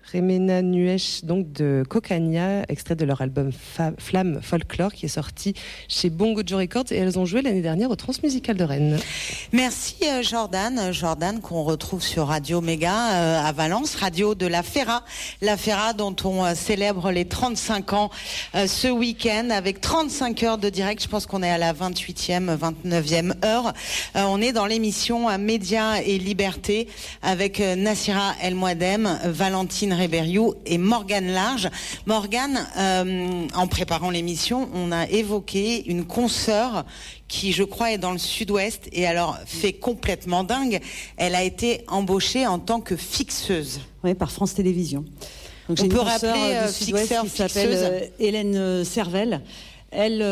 Remena Nuesh, donc de Cocania, extrait de leur album Flamme Folklore qui est sorti chez Bongo Joe Records, et elles ont joué l'année dernière au Transmusical de Rennes. Merci Jordan. Jordan qu'on retrouve sur Radio Méga à Valence, radio de la Ferra dont on célèbre les 35 ans ce week-end avec 35 heures de direct. Je pense qu'on est à la 28e, 29e heure. On est dans l'émission Médias et Liberté avec Nassira El Mouadem, Valentine Réberiou et Morgane Large. Morgane, en préparant l'émission, on a évoqué une consoeur qui, je crois, est dans le sud-ouest et alors fait complètement dingue. Elle a été embauchée en tant que fixeuse. Oui, par France Télévisions. Donc, on peut rappeler fixeur, qui s'appelle Hélène Servel. Elle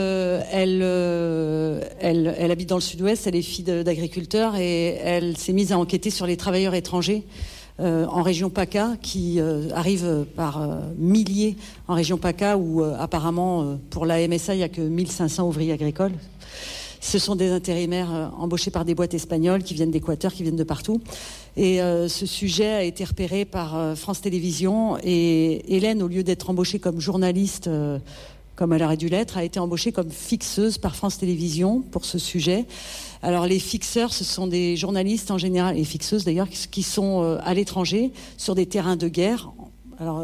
habite dans le sud-ouest, elle est fille d'agriculteurs et elle s'est mise à enquêter sur les travailleurs étrangers en région PACA qui arrivent par milliers en région PACA où apparemment pour la MSA il n'y a que 1500 ouvriers agricoles. Ce sont des intérimaires embauchés par des boîtes espagnoles qui viennent d'Équateur, qui viennent de partout. Et ce sujet a été repéré par France Télévisions et Hélène, au lieu d'être embauchée comme journaliste comme elle aurait dû l'être, a été embauchée comme fixeuse par France Télévisions pour ce sujet. Alors les fixeurs, ce sont des journalistes en général, et fixeuses d'ailleurs, qui sont à l'étranger, sur des terrains de guerre. Alors,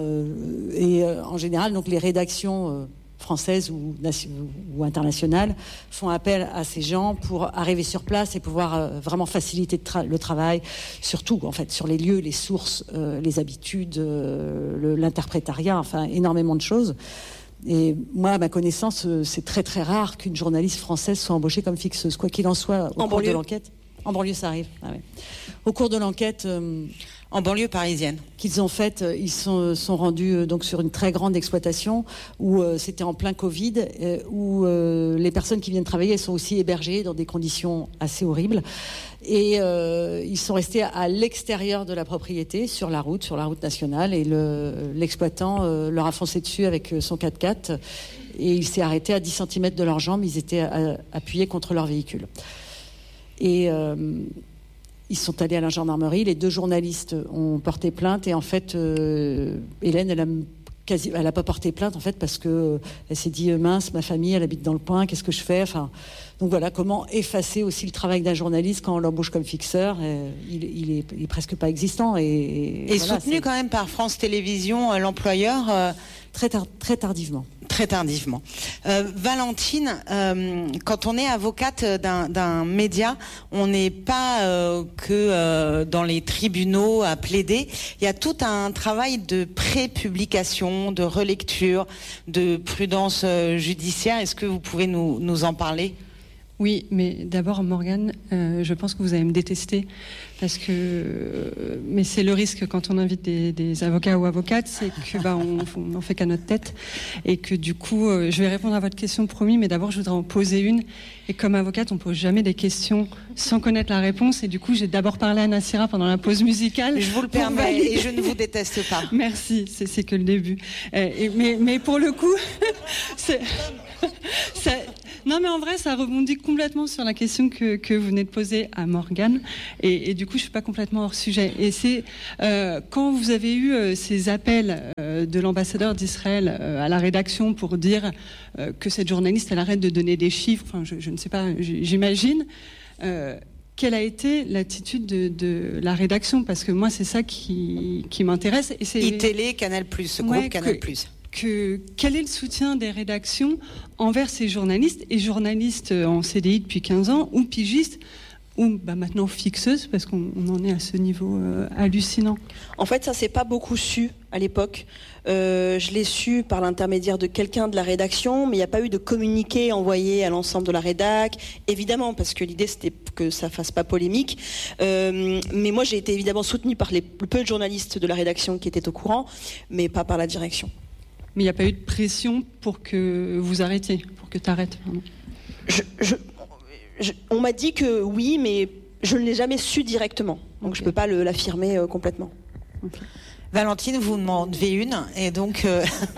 en général, donc les rédactions françaises ou internationales font appel à ces gens pour arriver sur place et pouvoir vraiment faciliter le travail, surtout en fait sur les lieux, les sources, les habitudes, l'interprétariat, enfin énormément de choses. Et moi, à ma connaissance, c'est très très rare qu'une journaliste française soit embauchée comme fixeuse. Quoi qu'il en soit, au cours de l'enquête. En banlieue, ça arrive. Ah ouais. Au cours de l'enquête, en banlieue parisienne, qu'ils ont faite, ils sont rendus donc sur une très grande exploitation où c'était en plein Covid, où les personnes qui viennent travailler, elles sont aussi hébergées dans des conditions assez horribles. Et ils sont restés à l'extérieur de la propriété, sur la route nationale, et l'exploitant leur a foncé dessus avec son 4x4 et il s'est arrêté à 10 cm de leurs jambes. Ils étaient appuyés contre leur véhicule. Et ils sont allés à la gendarmerie. Les 2 journalistes ont porté plainte. Et en fait, Hélène, elle a pas porté plainte en fait parce que elle s'est dit mince, ma famille, elle habite dans le coin. Qu'est-ce que je fais ? Enfin, donc voilà, comment effacer aussi le travail d'un journaliste quand on l'embauche comme fixeur. Il est presque pas existant. Et voilà, soutenu quand même par France Télévisions, l'employeur. Très tardivement. Très tardivement. Valentine, quand on est avocate d'un média, on n'est pas que dans les tribunaux à plaider. Il y a tout un travail de pré-publication, de relecture, de prudence judiciaire. Est-ce que vous pouvez nous en parler ? Oui, mais d'abord, Morgane, je pense que vous allez me détester parce que, mais c'est le risque quand on invite des avocats ou avocates, c'est que on fait qu'à notre tête et que du coup, je vais répondre à votre question promis, mais d'abord je voudrais en poser une. Et comme avocate, on pose jamais des questions sans connaître la réponse. Et du coup, j'ai d'abord parlé à Nassira pendant la pause musicale. Je vous le permets et je ne vous déteste pas. Merci, c'est que le début. Mais pour le coup, non, mais en vrai, ça rebondit complètement sur la question que vous venez de poser à Morgane. Et du coup, je ne suis pas complètement hors sujet. Et c'est quand vous avez eu ces appels de l'ambassadeur d'Israël à la rédaction pour dire que cette journaliste, elle arrête de donner des chiffres, enfin, je ne sais pas, j'imagine. Quelle a été l'attitude de la rédaction ? Parce que moi, c'est ça qui m'intéresse. Et c'est iTélé, Canal+, ce groupe Canal+. Quel est le soutien des rédactions envers ces journalistes, et journalistes en CDI depuis 15 ans, ou pigistes, ou maintenant fixeuses, parce qu'on en est à ce niveau hallucinant. En fait, ça s'est pas beaucoup su à l'époque. Je l'ai su par l'intermédiaire de quelqu'un de la rédaction, mais il n'y a pas eu de communiqué envoyé à l'ensemble de la rédac, évidemment, parce que l'idée c'était que ça fasse pas polémique. Mais moi j'ai été évidemment soutenue par le peu de journalistes de la rédaction qui étaient au courant, mais pas par la direction. Mais il n'y a pas eu de pression pour que vous arrêtiez, pour que tu arrêtes. On m'a dit que oui, mais je ne l'ai jamais su directement. Donc je ne peux pas l'affirmer complètement. Okay. Valentine, vous m'en devez une, et donc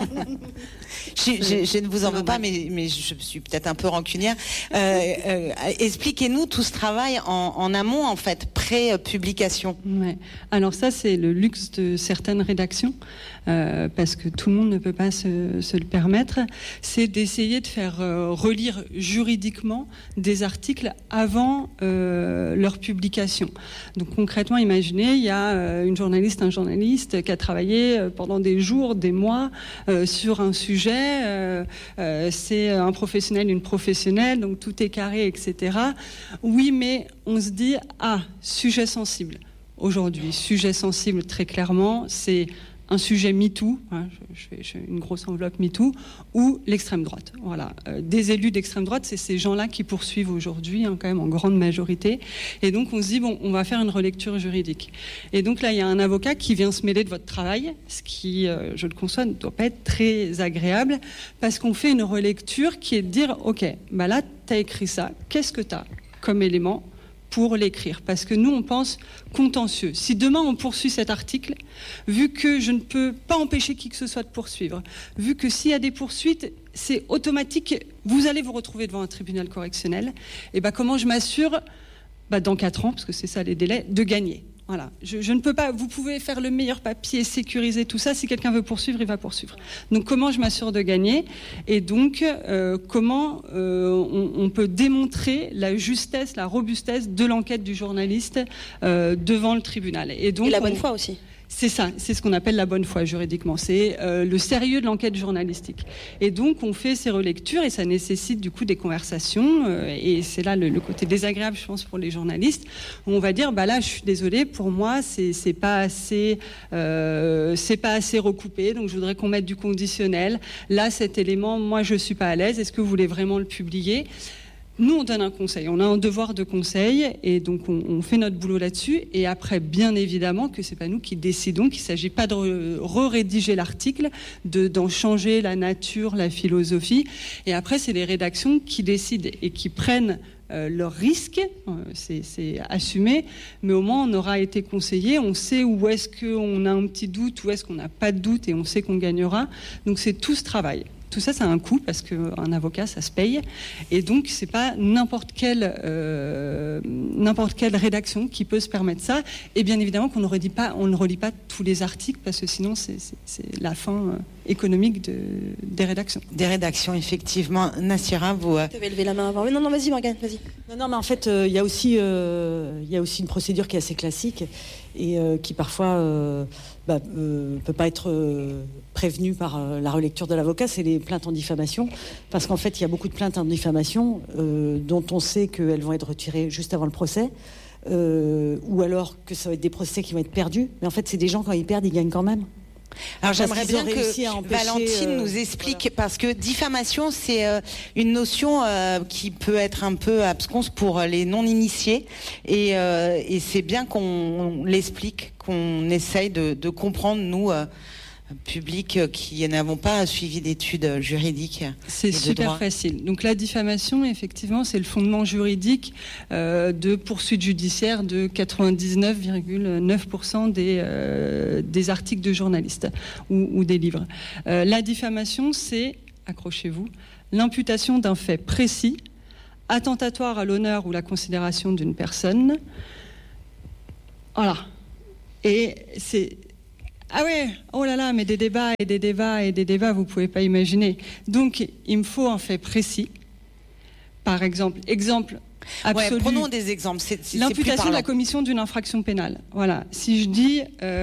je ne vous en veux pas, mais je suis peut-être un peu rancunière. Expliquez-nous tout ce travail en amont, en fait, pré-publication. Ouais. Alors ça, c'est le luxe de certaines rédactions, parce que tout le monde ne peut pas se le permettre. C'est d'essayer de faire relire juridiquement des articles avant leur publication. Donc concrètement, imaginez, il y a un journaliste qui a travaillé pendant des jours, des mois sur un sujet. C'est un professionnel, une professionnelle, donc tout est carré, etc. Oui, mais on se dit, sujet sensible. Aujourd'hui, sujet sensible, très clairement, c'est un sujet MeToo, je fais une grosse enveloppe MeToo, ou l'extrême droite. Voilà. Des élus d'extrême droite, c'est ces gens-là qui poursuivent aujourd'hui, quand même en grande majorité. Et donc on se dit, on va faire une relecture juridique. Et donc là, il y a un avocat qui vient se mêler de votre travail, ce qui, je le conçois, ne doit pas être très agréable, parce qu'on fait une relecture qui est de dire, ok, là, tu as écrit ça, qu'est-ce que tu as comme élément pour l'écrire, parce que nous on pense contentieux. Si demain on poursuit cet article, vu que je ne peux pas empêcher qui que ce soit de poursuivre, vu que s'il y a des poursuites, c'est automatique, vous allez vous retrouver devant un tribunal correctionnel, et comment je m'assure, dans 4 ans, parce que c'est ça les délais, de gagner. Voilà. Je ne peux pas, vous pouvez faire le meilleur papier, sécuriser tout ça, si quelqu'un veut poursuivre, il va poursuivre. Donc comment je m'assure de gagner, et donc comment on peut démontrer la justesse, la robustesse de l'enquête du journaliste devant le tribunal. Et donc, la bonne foi aussi. C'est ça, c'est ce qu'on appelle la bonne foi juridiquement, c'est le sérieux de l'enquête journalistique. Et donc on fait ces relectures et ça nécessite du coup des conversations et c'est là le côté désagréable, je pense, pour les journalistes, où on va dire, là je suis désolée, pour moi c'est pas assez recoupé, donc je voudrais qu'on mette du conditionnel. Là cet élément, moi je suis pas à l'aise, est-ce que vous voulez vraiment le publier ? Nous, on donne un conseil, on a un devoir de conseil et donc on fait notre boulot là-dessus. Et après, bien évidemment, que c'est pas nous qui décidons, qu'il ne s'agit pas de rédiger l'article, d'en changer la nature, la philosophie. Et après, c'est les rédactions qui décident et qui prennent leurs risques, c'est assumé, mais au moins on aura été conseillé, on sait où est-ce qu'on a un petit doute, où est-ce qu'on n'a pas de doute et on sait qu'on gagnera. Donc c'est tout ce travail. Tout ça, ça a un coût parce qu'un avocat, ça se paye. Et donc, c'est pas n'importe quelle rédaction qui peut se permettre ça. Et bien évidemment qu'on ne relit pas tous les articles parce que sinon, c'est la fin économique des rédactions. Des rédactions, effectivement. Nassira, vous... Tu avais levé la main avant. Mais non, vas-y, Morgane, vas-y. Non, mais en fait, il y a aussi une procédure qui est assez classique et qui parfois peut pas être prévenue par la relecture de l'avocat, c'est les plaintes en diffamation, parce qu'en fait il y a beaucoup de plaintes en diffamation dont on sait qu'elles vont être retirées juste avant le procès, ou alors que ça va être des procès qui vont être perdus, mais en fait c'est des gens, quand ils perdent, ils gagnent quand même. Alors j'aimerais bien que Valentine nous explique, parce que diffamation, c'est une notion qui peut être un peu absconse pour les non-initiés, et c'est bien qu'on l'explique, qu'on essaye de comprendre, nous, public qui n'avons pas suivi d'études juridiques. C'est super facile. Donc la diffamation, effectivement, c'est le fondement juridique de poursuites judiciaires de 99,9% des articles de journalistes ou des livres. La diffamation, c'est, accrochez-vous, l'imputation d'un fait précis, attentatoire à l'honneur ou la considération d'une personne. Voilà. Et c'est... Ah ouais, oh là là, mais des débats, vous pouvez pas imaginer. Donc, il me faut un fait précis. Par exemple, absolu. Prenons des exemples. L'imputation de la commission d'une infraction pénale. Voilà. Si je dis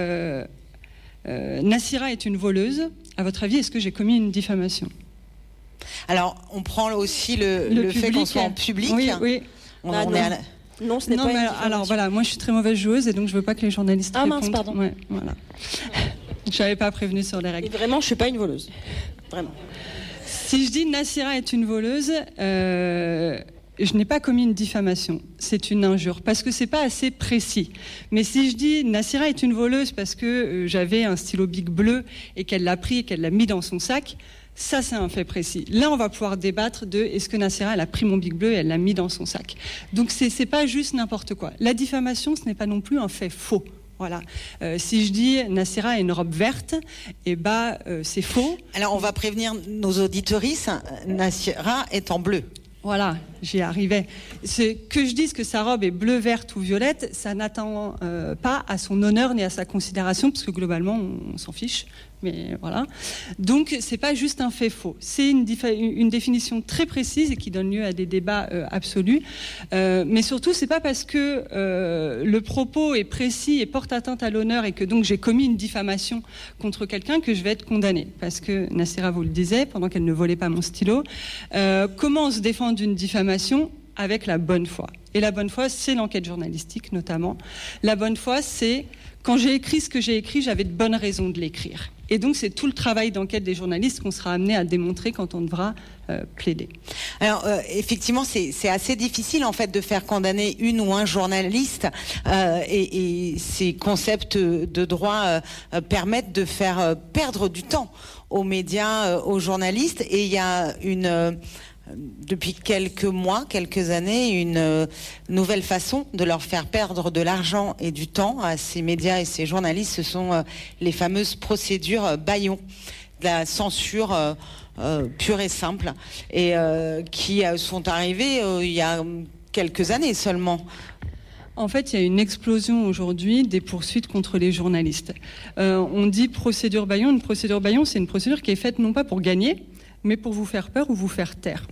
Nassira est une voleuse, à votre avis, est-ce que j'ai commis une diffamation ? Alors, on prend aussi le fait qu'on soit en public. Oui. Non, ce n'est pas une diffamation. Alors voilà, moi je suis très mauvaise joueuse et donc je veux pas que les journalistes répondent. Mince, pardon. Ouais, voilà. Je n'avais pas prévenu sur les règles. Et vraiment, je suis pas une voleuse. Vraiment. Si je dis Nassira est une voleuse, je n'ai pas commis une diffamation. C'est une injure parce que c'est pas assez précis. Mais si je dis Nassira est une voleuse parce que j'avais un stylo Bic bleu et qu'elle l'a pris et qu'elle l'a mis dans son sac, ça, c'est un fait précis. Là, on va pouvoir débattre de est-ce que Nassira, elle a pris mon Bic bleu et elle l'a mis dans son sac. Donc, c'est pas juste n'importe quoi. La diffamation, ce n'est pas non plus un fait faux. Voilà. Si je dis Nacira a une robe verte, c'est faux. Alors on va prévenir nos auditoristes, Nacira est en bleu. Voilà, j'y arrivais. Que je dise que sa robe est bleue, verte ou violette, ça n'attend pas à son honneur ni à sa considération, parce que globalement, on s'en fiche. Mais voilà. Donc, c'est pas juste un fait faux. C'est une définition très précise et qui donne lieu à des débats absolus. Mais surtout, c'est pas parce que le propos est précis et porte atteinte à l'honneur et que donc j'ai commis une diffamation contre quelqu'un que je vais être condamnée. Parce que Nacira vous le disait, pendant qu'elle ne volait pas mon stylo, comment on se défend d'une diffamation? Avec la bonne foi. Et la bonne foi, c'est l'enquête journalistique notamment. La bonne foi, c'est quand j'ai écrit ce que j'ai écrit, j'avais de bonnes raisons de l'écrire. Et donc, c'est tout le travail d'enquête des journalistes qu'on sera amené à démontrer quand on devra plaider. Alors, effectivement, c'est assez difficile, en fait, de faire condamner une ou un journaliste. Et ces concepts de droit permettent de faire perdre du temps aux médias, aux journalistes. Et il y a depuis quelques mois, quelques années, une nouvelle façon de leur faire perdre de l'argent et du temps à ces médias et ces journalistes. Ce sont les fameuses procédures bâillons, de la censure pure et simple, et qui sont arrivées il y a quelques années seulement. En fait, il y a une explosion aujourd'hui des poursuites contre les journalistes. On dit procédure bâillon. Une procédure bâillon, c'est une procédure qui est faite non pas pour gagner, mais pour vous faire peur ou vous faire taire.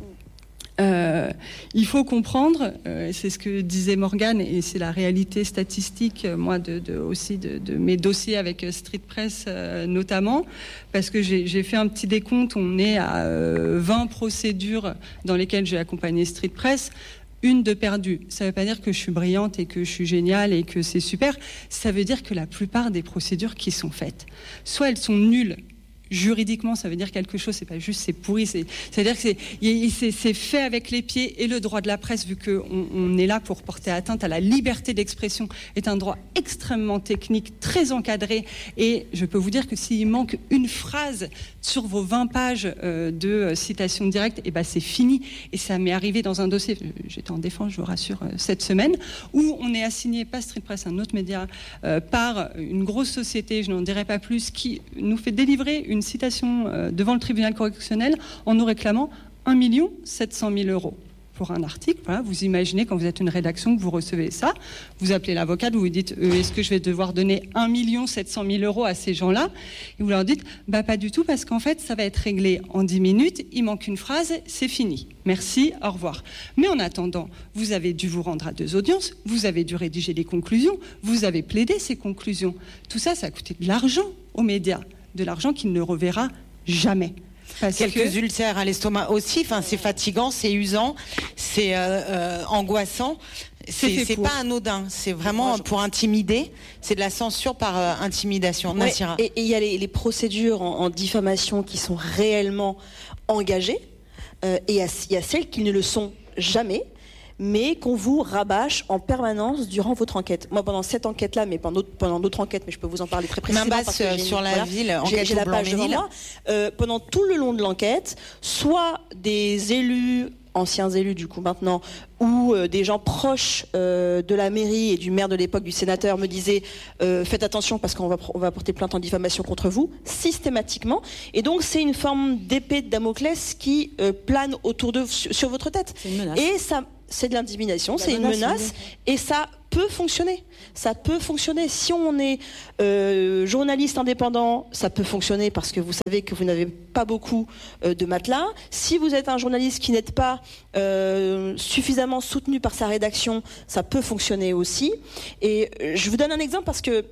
Il faut comprendre, c'est ce que disait Morgane, et c'est la réalité statistique, moi, aussi de mes dossiers avec Street Press notamment, parce que j'ai fait un petit décompte, on est à 20 procédures dans lesquelles j'ai accompagné Street Press, une de perdue. Ça ne veut pas dire que je suis brillante et que je suis géniale et que c'est super, ça veut dire que la plupart des procédures qui sont faites, soit elles sont nulles, juridiquement, ça veut dire quelque chose, c'est pas juste, c'est pourri, c'est-à-dire que c'est fait avec les pieds, et le droit de la presse, vu qu'on est là pour porter atteinte à la liberté d'expression, est un droit extrêmement technique, très encadré, et je peux vous dire que s'il manque une phrase sur vos 20 pages de citation directe, c'est fini, et ça m'est arrivé dans un dossier, j'étais en défense, je vous rassure, cette semaine, où on est assigné, pas Street Press, un autre média, par une grosse société, je n'en dirai pas plus, qui nous fait délivrer une citation devant le tribunal correctionnel en nous réclamant 1 700 000 € pour un article. Voilà, vous imaginez quand vous êtes une rédaction que vous recevez ça, vous appelez l'avocate, vous vous dites est-ce que je vais devoir donner 1 700 000 € à ces gens-là? Et vous leur dites pas du tout, parce qu'en fait ça va être réglé en 10 minutes, il manque une phrase, c'est fini. Merci, au revoir. Mais en attendant, vous avez dû vous rendre à 2 audiences, vous avez dû rédiger des conclusions, vous avez plaidé ces conclusions. Tout ça, ça a coûté de l'argent aux médias, de l'argent qu'il ne reverra jamais. Quelques ulcères à l'estomac aussi, c'est fatigant, c'est usant, c'est angoissant, c'est pas anodin, c'est vraiment pour intimider, c'est de la censure par intimidation. Ouais, et il y a les procédures en diffamation qui sont réellement engagées, et il y a celles qui ne le sont jamais, mais qu'on vous rabâche en permanence durant votre enquête. Moi, pendant cette enquête-là, mais pendant d'autres enquêtes, mais je peux vous en parler très précisément. Main basse sur la ville, enquête j'ai la page devant moi. Pendant tout le long de l'enquête, soit des élus, anciens élus du coup maintenant, ou des gens proches de la mairie et du maire de l'époque, du sénateur, me disaient faites attention parce qu'on va porter plainte en diffamation contre vous, systématiquement. Et donc c'est une forme d'épée de Damoclès qui plane autour de sur votre tête. C'est une menace. Et ça, c'est de l'intimidation, c'est une menace, et ça peut fonctionner. Ça peut fonctionner. Si on est journaliste indépendant, ça peut fonctionner parce que vous savez que vous n'avez pas beaucoup de matelas. Si vous êtes un journaliste qui n'êtes pas suffisamment soutenu par sa rédaction, ça peut fonctionner aussi. Et je vous donne un exemple parce que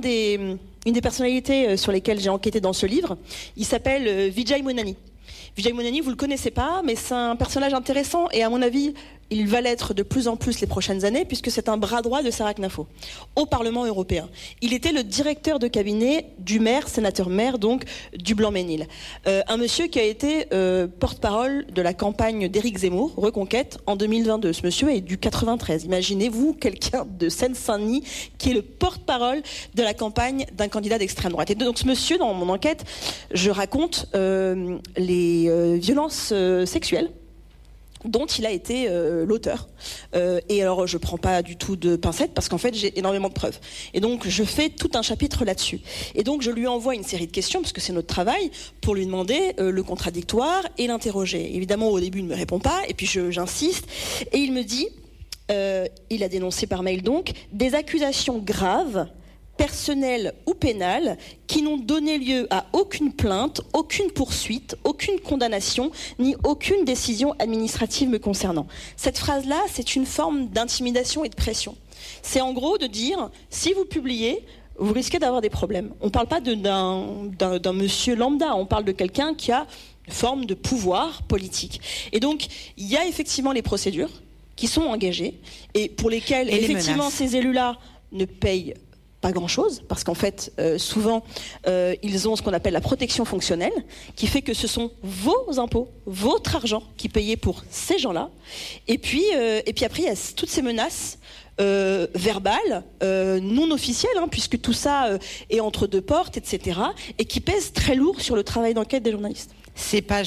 une des personnalités sur lesquelles j'ai enquêté dans ce livre, il s'appelle Vijay Monani. Vijay Monani, vous le connaissez pas, mais c'est un personnage intéressant et à mon avis, il va l'être de plus en plus les prochaines années puisque c'est un bras droit de Sarah Knafo au Parlement européen. Il était le directeur de cabinet du maire, sénateur-maire donc du Blanc-Ménil. Un monsieur qui a été porte-parole de la campagne d'Éric Zemmour, Reconquête, en 2022. Ce monsieur est du 93. Imaginez-vous quelqu'un de Seine-Saint-Denis qui est le porte-parole de la campagne d'un candidat d'extrême droite. Et donc ce monsieur, dans mon enquête, je raconte les violences sexuelles dont il a été l'auteur. Et alors, je prends pas du tout de pincettes parce qu'en fait, j'ai énormément de preuves. Et donc, je fais tout un chapitre là-dessus. Et donc, je lui envoie une série de questions, parce que c'est notre travail, pour lui demander le contradictoire et l'interroger. Évidemment, au début, il ne me répond pas, et puis j'insiste. Et il me dit, il a dénoncé par mail donc, des accusations graves, personnelles ou pénales, qui n'ont donné lieu à aucune plainte, aucune poursuite, aucune condamnation, ni aucune décision administrative me concernant. Cette phrase-là, c'est une forme d'intimidation et de pression. C'est en gros de dire, si vous publiez, vous risquez d'avoir des problèmes. On ne parle pas d'un monsieur lambda, on parle de quelqu'un qui a une forme de pouvoir politique. Et donc, il y a effectivement les procédures qui sont engagées, et pour lesquelles, effectivement, ces élus-là ne payent pas grand-chose, parce qu'en fait, souvent, ils ont ce qu'on appelle la protection fonctionnelle, qui fait que ce sont vos impôts, votre argent qui payez pour ces gens-là. Et puis après, il y a toutes ces menaces verbales, non officielles, puisque tout ça est entre deux portes, etc., et qui pèsent très lourd sur le travail d'enquête des journalistes. C'est page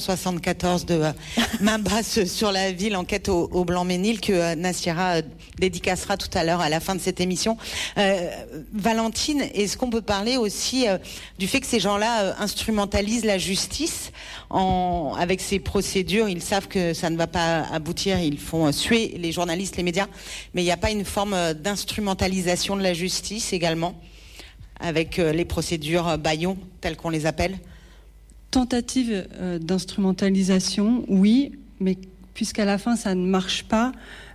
274 de Main basse sur la ville, enquête au Blanc-Ménil, que Nassira dédicacera tout à l'heure à la fin de cette émission. Valentine, est-ce qu'on peut parler aussi du fait que ces gens-là instrumentalisent la justice avec ces procédures? Ils savent que ça ne va pas aboutir, ils font suer les journalistes, les médias, mais il n'y a pas une forme d'instrumentalisation de la justice également, avec les procédures bâillons, telles qu'on les appelle? Tentative d'instrumentalisation, oui, mais puisqu'à la fin ça ne marche pas,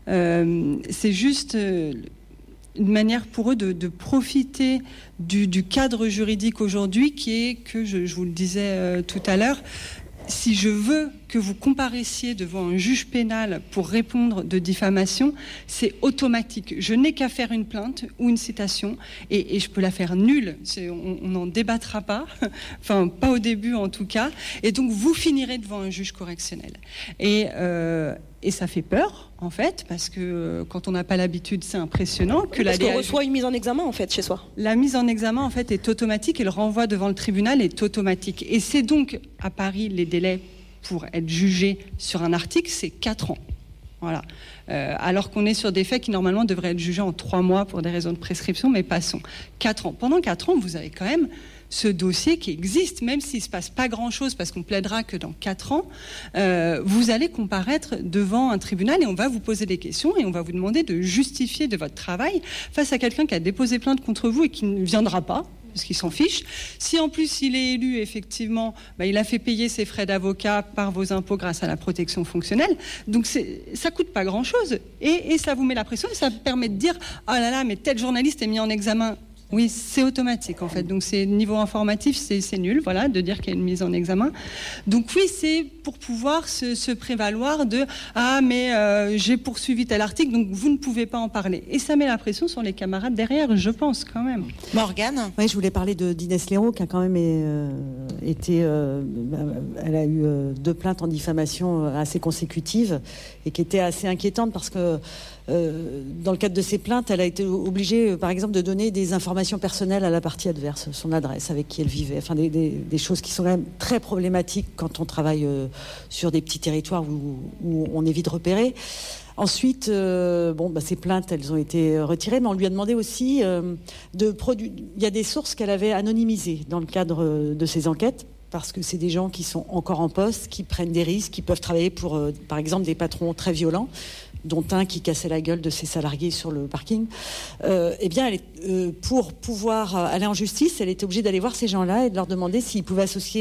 c'est juste une manière pour eux de profiter du cadre juridique aujourd'hui, qui est que, je vous le disais tout à l'heure, si je veux que vous comparaissiez devant un juge pénal pour répondre de diffamation, c'est automatique. Je n'ai qu'à faire une plainte ou une citation, et je peux la faire nulle. On n'en débattra pas, enfin pas au début en tout cas. Et donc vous finirez devant un juge correctionnel. Et ça fait peur, en fait, parce que quand on n'a pas l'habitude, c'est impressionnant. Parce qu'on reçoit une mise en examen, en fait, chez soi. La mise en examen, en fait, est automatique, et le renvoi devant le tribunal est automatique. Et c'est donc, à Paris, les délais pour être jugé sur un article, c'est 4 ans. Voilà. Alors qu'on est sur des faits qui, normalement, devraient être jugés en 3 mois pour des raisons de prescription, mais passons. 4 ans. Pendant 4 ans, vous avez quand même ce dossier qui existe, même s'il ne se passe pas grand-chose, parce qu'on plaidera que dans 4 ans, vous allez comparaître devant un tribunal et on va vous poser des questions et on va vous demander de justifier de votre travail face à quelqu'un qui a déposé plainte contre vous et qui ne viendra pas, parce qu'il s'en fiche. Si en plus il est élu, effectivement, il a fait payer ses frais d'avocat par vos impôts grâce à la protection fonctionnelle. Donc ça coûte pas grand-chose. Et ça vous met la pression et ça permet de dire « Ah là là, mais tel journaliste est mis en examen ». Oui, c'est automatique en fait. Donc c'est niveau informatif, c'est nul, voilà, de dire qu'il y a une mise en examen. Donc oui, c'est pour pouvoir se prévaloir de ah mais j'ai poursuivi tel article, donc vous ne pouvez pas en parler. Et ça met la pression sur les camarades derrière, je pense quand même. Morgane. Oui, je voulais parler d'Inès Léraud qui a quand même été, elle a eu 2 plaintes en diffamation assez consécutives et qui étaient assez inquiétantes parce que dans le cadre de ces plaintes, elle a été obligée, par exemple, de donner des informations personnelles à la partie adverse, son adresse, avec qui elle vivait, enfin des choses qui sont quand même très problématiques quand on travaille sur des petits territoires où on est vite repéré. Ensuite, ces plaintes, elles ont été retirées, mais on lui a demandé aussi il y a des sources qu'elle avait anonymisées dans le cadre de ces enquêtes, parce que c'est des gens qui sont encore en poste, qui prennent des risques, qui peuvent travailler pour, par exemple, des patrons très violents, dont un qui cassait la gueule de ses salariés sur le parking. Pour pouvoir aller en justice, elle était obligée d'aller voir ces gens-là et de leur demander s'ils pouvaient associer